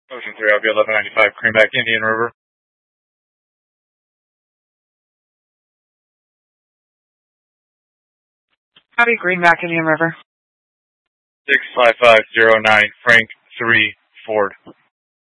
Ocean 3, I'll be 1195, Greenback, Indian River. Copy, Greenback, Indian River. 65509, Frank 3, Ford.